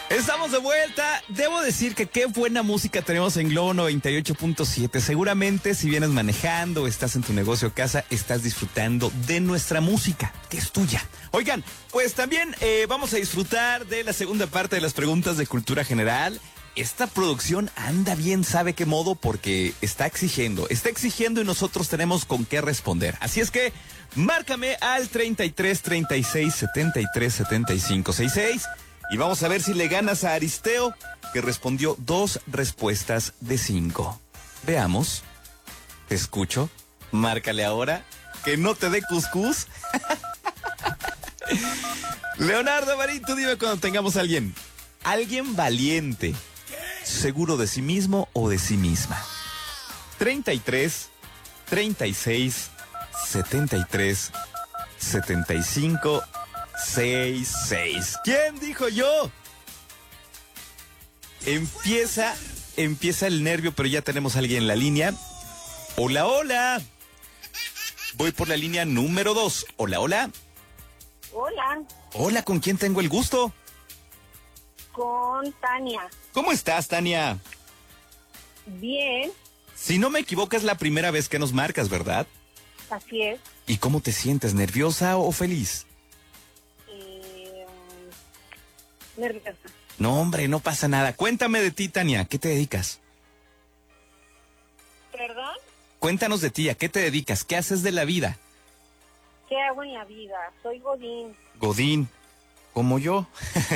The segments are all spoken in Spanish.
Estamos de vuelta. Debo decir que qué buena música tenemos en Globo 98.7. Seguramente si vienes manejando, estás en tu negocio o casa, estás disfrutando de nuestra música, que es tuya. Oigan, pues también vamos a disfrutar de la segunda parte de las preguntas de cultura general. Esta producción anda bien, sabe qué modo, porque está exigiendo y nosotros tenemos con qué responder. Así es que márcame al 33 36 73 75 66 y vamos a ver si le ganas a Aristeo, que respondió 2 respuestas de 5. Veamos. Te escucho. Márcale ahora. Que no te dé cuscús. Leonardo Marín, tú dime cuando tengamos a alguien. Alguien valiente, seguro de sí mismo o de sí misma. 33 36 73 75 66. ¿Quién dijo yo? Empieza el nervio, pero ya tenemos a alguien en la línea. Hola, hola. Voy por la línea número 2. Hola, hola. Hola. Hola, ¿con quién tengo el gusto? Con Tania. ¿Cómo estás, Tania? Bien. Si no me equivoco, es la primera vez que nos marcas, ¿verdad? Así es. ¿Y cómo te sientes? ¿Nerviosa o feliz? Nerviosa. No, hombre, no pasa nada. Cuéntame de ti, Tania. ¿Qué te dedicas? ¿Perdón? Cuéntanos de ti. ¿A qué te dedicas? ¿Qué haces de la vida? ¿Qué hago en la vida? Soy Godín. Godín. Como yo.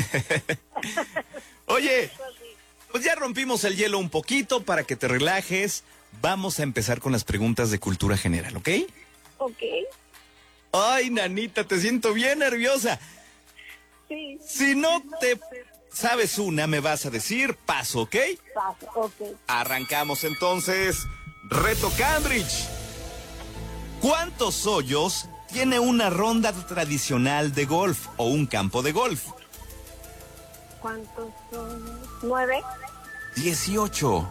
Oye, pues ya rompimos el hielo un poquito para que te relajes. Vamos a empezar con las preguntas de cultura general, ¿ok? Ok. Ay, nanita, te siento bien nerviosa. Sí. Si no te sabes una, me vas a decir paso, ¿ok? Paso, ok. Arrancamos entonces. Reto Cambridge. ¿Cuántos hoyos tiene una ronda tradicional de golf o un campo de golf? ¿Cuántos son? 9. 18.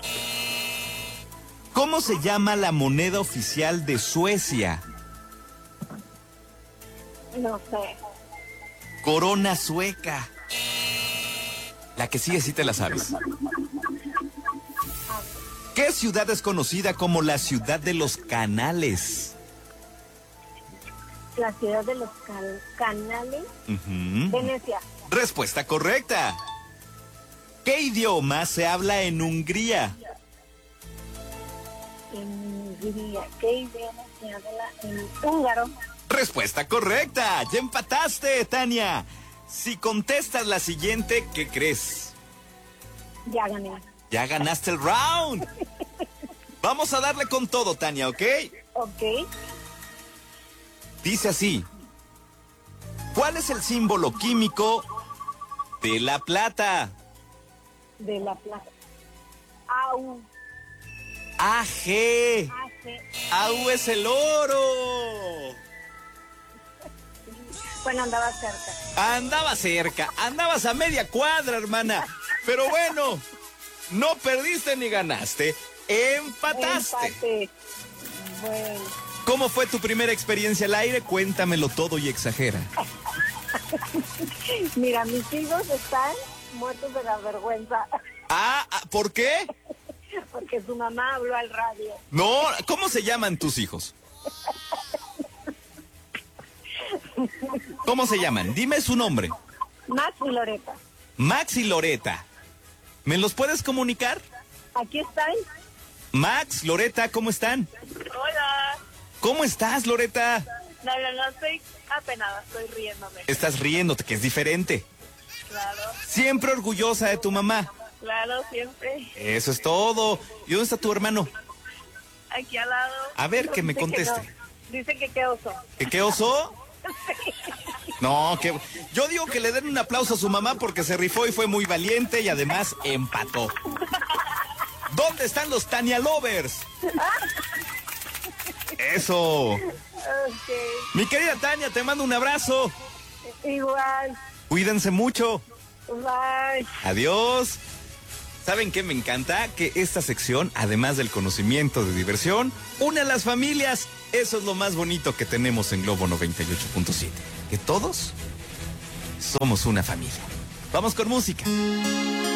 ¿Cómo se llama la moneda oficial de Suecia? No sé. Corona sueca. La que sigue sí te la sabes. ¿Qué ciudad es conocida como la ciudad de los canales? La ciudad de los canales. Venecia. Respuesta correcta. ¿Qué idioma se habla en Hungría? En Hungría. ¿Qué idioma se habla en húngaro? Respuesta correcta. Ya empataste, Tania. Si contestas la siguiente, ¿qué crees? Ya gané. Ya ganaste el round. Vamos a darle con todo, Tania, ¿ok? Ok. Dice así. ¿Cuál es el símbolo químico de la plata? De la plata. Au. AG. AU es el oro. Bueno, andaba cerca. Andaba cerca, andabas a media cuadra, hermana. Pero bueno, no perdiste ni ganaste, empataste. Empate. Bueno. ¿Cómo fue tu primera experiencia al aire? Cuéntamelo todo y exagera. Mira, mis hijos están muertos de la vergüenza. ¿Por qué? Porque su mamá habló al radio. No, ¿cómo se llaman tus hijos? ¿Cómo se llaman? Dime su nombre. Max y Loreta. Max y Loreta. ¿Me los puedes comunicar? Aquí están. Max, Loreta, ¿cómo están? Hola. ¿Cómo estás, Loreta? No, estoy apenada, estoy riéndome. Estás riéndote, que es diferente. Claro, Siempre orgullosa de tu mamá. claro, siempre. Eso es todo. ¿Y dónde está tu hermano? Aquí al lado. A ver, que me Dice que conteste. no. Dice que qué oso. ¿Qué oso? No, que yo digo que le den un aplauso a su mamá porque se rifó y fue muy valiente y además empató. ¿Dónde están los Tania Lovers? Eso. Ok. Mi querida Tania, te mando un abrazo. Igual. Cuídense mucho. Bye. Adiós. ¿Saben qué me encanta? Que esta sección, además del conocimiento de diversión, une a las familias. Eso es lo más bonito que tenemos en Globo 98.7. Que todos somos una familia. Vamos con música.